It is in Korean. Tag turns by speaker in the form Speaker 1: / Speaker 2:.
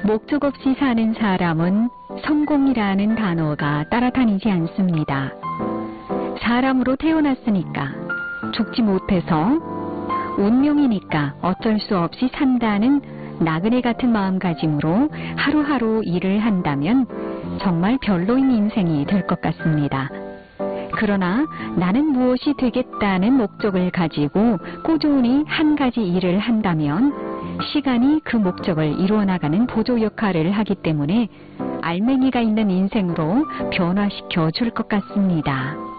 Speaker 1: 목적 없이 사는 사람은 성공이라는 단어가 따라다니지 않습니다. 사람으로 태어났으니까, 죽지 못해서 운명이니까 어쩔 수 없이 산다는 나그네 같은 마음가짐으로 하루하루 일을 한다면 정말 별로인 인생이 될 것 같습니다. 그러나 나는 무엇이 되겠다는 목적을 가지고 꾸준히 한 가지 일을 한다면 시간이 그 목적을 이루어나가는 보조 역할을 하기 때문에 알맹이가 있는 인생으로 변화시켜 줄 것 같습니다.